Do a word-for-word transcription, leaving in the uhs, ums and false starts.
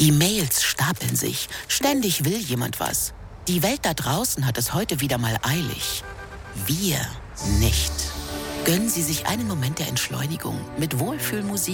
Die Mails stapeln sich. Ständig will jemand was. Die Welt da draußen hat es heute wieder mal eilig. Wir nicht. Gönnen Sie sich einen Moment der Entschleunigung mit Wohlfühlmusik